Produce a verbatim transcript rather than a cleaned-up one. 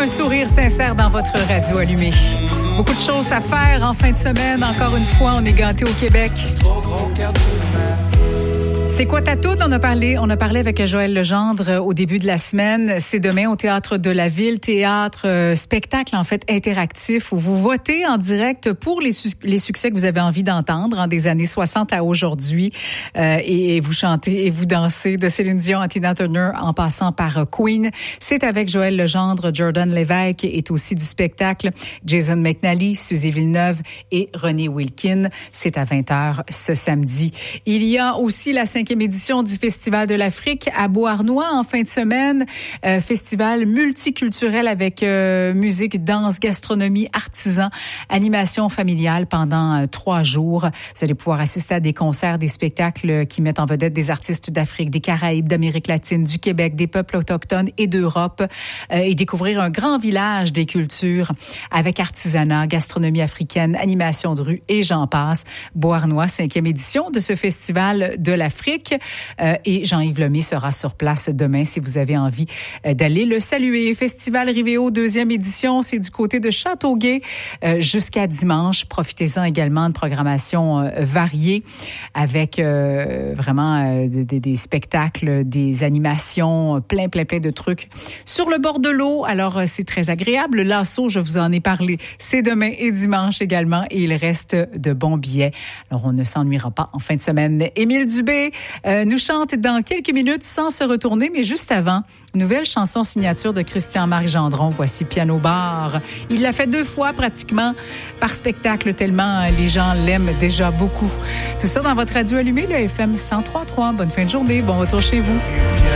un sourire sincère dans votre radio allumée. Beaucoup de choses à faire en fin de semaine. Encore une fois, on est gâtés au Québec. C'est quoi ta toune? On a parlé, on a parlé avec Joël Legendre au début de la semaine. C'est demain au Théâtre de la Ville, théâtre, euh, spectacle en fait interactif où vous votez en direct pour les, su- les succès que vous avez envie d'entendre hein, des années soixante à aujourd'hui euh, et, et vous chantez et vous dansez de Céline Dion à Tina Turner en passant par euh, Queen. C'est avec Joël Legendre, Jordan Lévesque est aussi du spectacle, Jason McNally, Suzy Villeneuve et René Wilkin. C'est à vingt heures ce samedi. Il y a aussi la cinquième édition du Festival de l'Afrique à Beauharnois en fin de semaine. Euh, festival multiculturel avec euh, musique, danse, gastronomie, artisans, animation familiale pendant euh, trois jours. Vous allez pouvoir assister à des concerts, des spectacles qui mettent en vedette des artistes d'Afrique, des Caraïbes, d'Amérique latine, du Québec, des peuples autochtones et d'Europe euh, et découvrir un grand village des cultures avec artisanat, gastronomie africaine, animation de rue et j'en passe. Beauharnois, cinquième édition de ce Festival de l'Afrique. Euh, et Jean-Yves Lemay sera sur place demain si vous avez envie euh, d'aller le saluer. Festival Rivéo, deuxième édition, c'est du côté de Châteauguay euh, jusqu'à dimanche. Profitez-en également de programmation euh, variée avec euh, vraiment euh, des, des spectacles, des animations, plein, plein, plein de trucs sur le bord de l'eau. Alors, euh, c'est très agréable. Le lasso, je vous en ai parlé, c'est demain et dimanche également et il reste de bons billets. Alors, on ne s'ennuiera pas en fin de semaine. Émile Dubé Euh, nous chante dans quelques minutes sans se retourner, mais juste avant, nouvelle chanson signature de Christian-Marc Gendron. Voici Piano Bar. Il l'a fait deux fois pratiquement par spectacle tellement les gens l'aiment déjà beaucoup. Tout ça dans votre radio allumée, le F M cent trois point trois. Bonne fin de journée, bon retour chez vous.